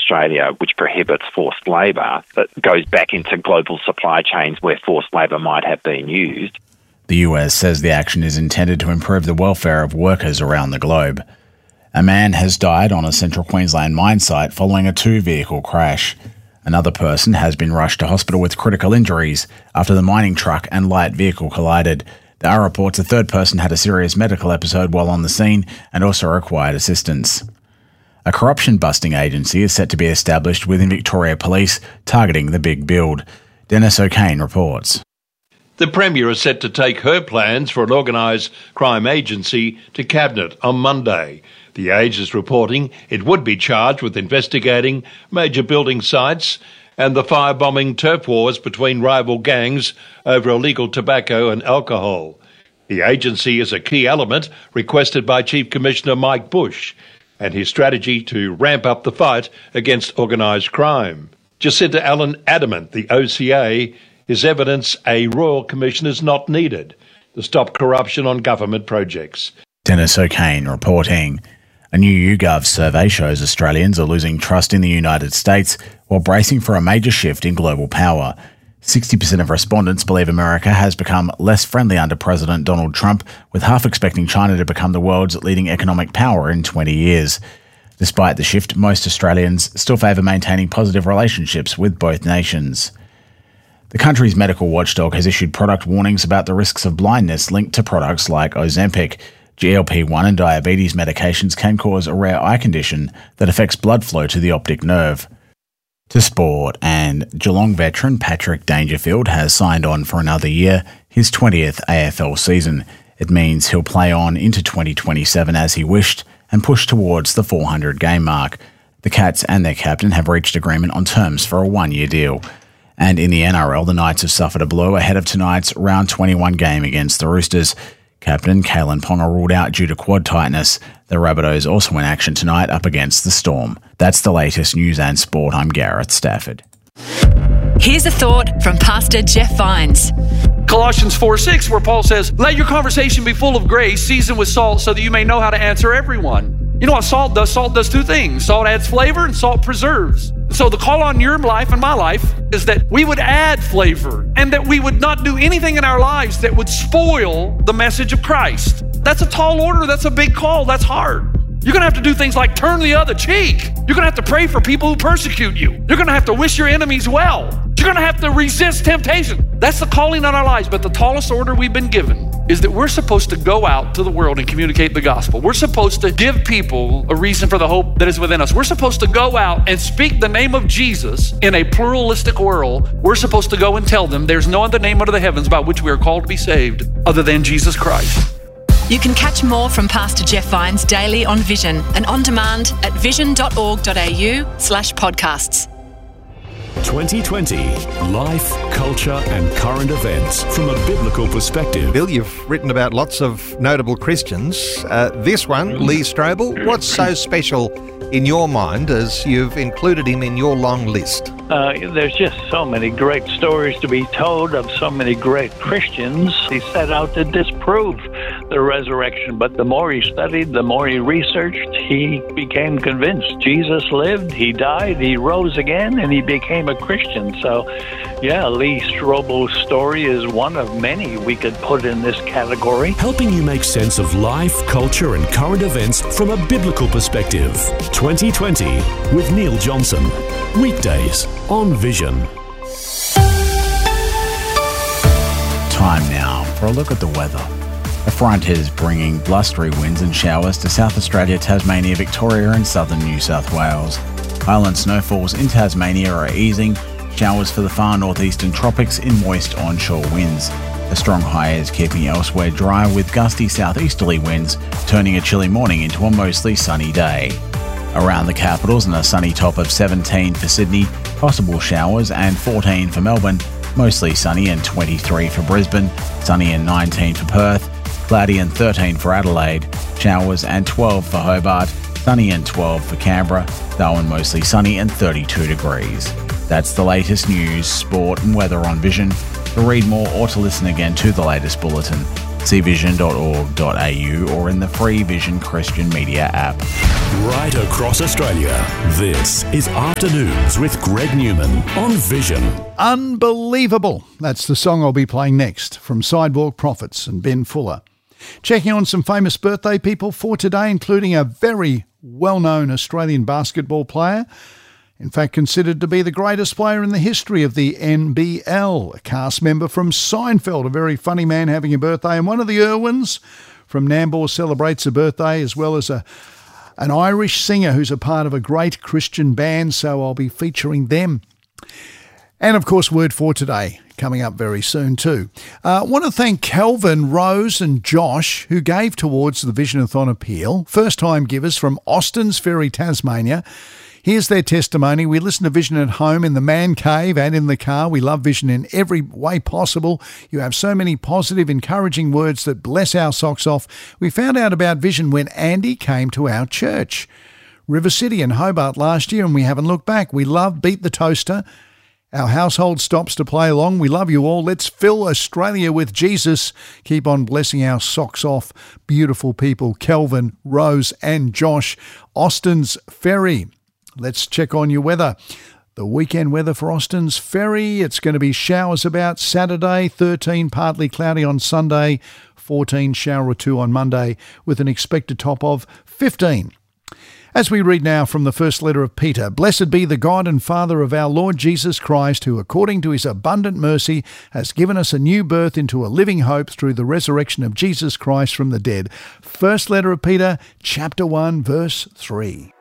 Australia, which prohibits forced labour, that goes back into global supply chains where forced labour might have been used. The US says the action is intended to improve the welfare of workers around the globe. A man has died on a central Queensland mine site following a two-vehicle crash. Another person has been rushed to hospital with critical injuries after the mining truck and light vehicle collided. The R reports a third person had a serious medical episode while on the scene and also required assistance. A corruption-busting agency is set to be established within Victoria Police, targeting the big build. Dennis O'Kane reports. The Premier is set to take her plans for an organised crime agency to Cabinet on Monday. The Age is reporting it would be charged with investigating major building sites and the firebombing turf wars between rival gangs over illegal tobacco and alcohol. The agency is a key element requested by Chief Commissioner Mike Bush and his strategy to ramp up the fight against organised crime. Jacinta Allen adamant the OCA is evidence a Royal Commission is not needed to stop corruption on government projects. Dennis O'Kane reporting. A new YouGov survey shows Australians are losing trust in the United States while bracing for a major shift in global power. 60% of respondents believe America has become less friendly under President Donald Trump, with half expecting China to become the world's leading economic power in 20 years. Despite the shift, most Australians still favour maintaining positive relationships with both nations. The country's medical watchdog has issued product warnings about the risks of blindness linked to products like Ozempic. GLP-1 and diabetes medications can cause a rare eye condition that affects blood flow to the optic nerve. To sport, and Geelong veteran Patrick Dangerfield has signed on for another year, his 20th AFL season. It means he'll play on into 2027 as he wished and push towards the 400 game mark. The Cats and their captain have reached agreement on terms for a one-year deal. And in the NRL, the Knights have suffered a blow ahead of tonight's round 21 game against the Roosters. Captain Kalen Ponga ruled out due to quad tightness. The Rabbitohs also in action tonight up against the Storm. That's the latest news and sport. I'm Gareth Stafford. Here's a thought from Pastor Jeff Vines. Colossians 4:6, where Paul says, "Let your conversation be full of grace, seasoned with salt, so that you may know how to answer everyone." You know what salt does? Salt does two things. Salt adds flavor and salt preserves. So the call on your life and my life is that we would add flavor and that we would not do anything in our lives that would spoil the message of Christ. That's a tall order. That's a big call. That's hard. You're going to have to do things like turn the other cheek. You're going to have to pray for people who persecute you. You're going to have to wish your enemies well. You're going to have to resist temptation. That's the calling on our lives. But the tallest order we've been given is that we're supposed to go out to the world and communicate the gospel. We're supposed to give people a reason for the hope that is within us. We're supposed to go out and speak the name of Jesus in a pluralistic world. We're supposed to go and tell them there's no other name under the heavens by which we are called to be saved other than Jesus Christ. You can catch more from Pastor Jeff Vines daily on Vision and on demand at vision.org.au/podcasts. 2020 Life, Culture and Current Events from a biblical perspective. Bill, you've written about lots of notable Christians. This one, Lee Strobel, what's so special in your mind as you've included him in your long list? There's just so many great stories to be told of so many great Christians. He set out to disprove the resurrection, but the more he studied, the more he researched, he became convinced Jesus lived, he died, he rose again, and he became a Christian. So, yeah, Lee Strobel's story is one of many we could put in this category. Helping you make sense of life, culture and current events from a biblical perspective. 2020 with Neil Johnson. Weekdays on Vision. Time now for a look at the weather. A front is bringing blustery winds and showers to South Australia, Tasmania, Victoria and southern New South Wales. Island snowfalls in Tasmania are easing, showers for the far northeastern tropics in moist onshore winds. A strong high is keeping elsewhere dry with gusty southeasterly winds, turning a chilly morning into a mostly sunny day. Around the capitals and a sunny top of 17 for Sydney, possible showers and 14 for Melbourne, mostly sunny and 23 for Brisbane, sunny and 19 for Perth, cloudy and 13 for Adelaide, showers and 12 for Hobart, sunny and 12 for Canberra, Darwin mostly sunny and 32 degrees. That's the latest news, sport and weather on Vision. To read more or to listen again to the latest bulletin, See vision.org.au or in the free Vision Christian Media app. Right across Australia, this is Afternoons with Greg Newman on Vision. Unbelievable. That's the song I'll be playing next from Sidewalk Prophets and Ben Fuller. Checking on some famous birthday people for today, including a very well-known Australian basketball player, in fact considered to be the greatest player in the history of the NBL, a cast member from Seinfeld, a very funny man having a birthday, and one of the Irwins from Nambour celebrates a birthday, as well as an Irish singer who's a part of a great Christian band, so I'll be featuring them. And, of course, Word for Today, coming up very soon too. I want to thank Kelvin, Rose and Josh, who gave towards the Visionathon appeal, first-time givers from Austin's Ferry, Tasmania. Here's their testimony. We listen to Vision at home, in the man cave and in the car. We love Vision in every way possible. You have so many positive, encouraging words that bless our socks off. We found out about Vision when Andy came to our church, River City in Hobart last year, and we haven't looked back. We love Beat the Toaster. Our household stops to play along. We love you all. Let's fill Australia with Jesus. Keep on blessing our socks off. Beautiful people, Kelvin, Rose and Josh. Austin's Ferry. Let's check on your weather. The weekend weather for Austin's Ferry. It's going to be showers about Saturday, 13 partly cloudy on Sunday, 14 shower or two on Monday, with an expected top of 15. As we read now from the first letter of Peter, blessed be the God and Father of our Lord Jesus Christ, who according to his abundant mercy has given us a new birth into a living hope through the resurrection of Jesus Christ from the dead. First letter of Peter, chapter 1, verse 3.